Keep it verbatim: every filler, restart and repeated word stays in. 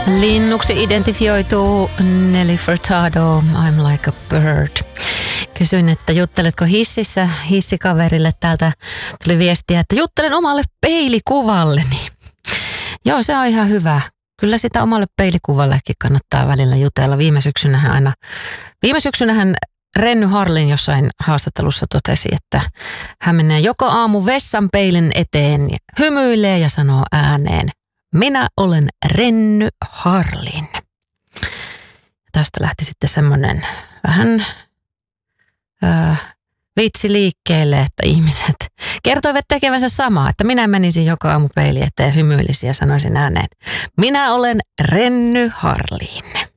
Linnuksi identifioituu Nelly Furtado, I'm like a bird. Kysyin, että jutteletko hississä hissikaverille. Täältä tuli viestiä, että juttelen omalle peilikuvalleni. Joo, se on ihan hyvä. Kyllä sitä omalle peilikuvallekin kannattaa välillä jutella. Viime syksynähän aina, viime syksynähän Renny Harlin jossain haastattelussa totesi, että hän menee joka aamu vessan peilin eteen, hymyilee ja sanoo ääneen, minä olen Renny Harlin. Tästä lähti sitten semmoinen vähän äh, vitsi liikkeelle, että ihmiset kertoivat tekevänsä samaa, että minä menisin joka aamu peili eteen, hymyilisin ja sanoisin ääneen, minä olen Renny Harlin.